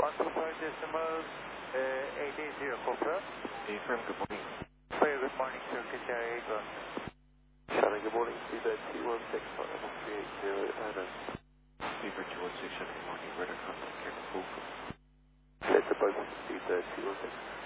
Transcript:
125 880, confirm. Affirm, good morning. Very good morning, Turkish Air 81. Charlie, good morning. Seabird 216 for level 380 Adam. Seabird 216, good morning. Radar contact, Air Full. Let the boat Seabird 216.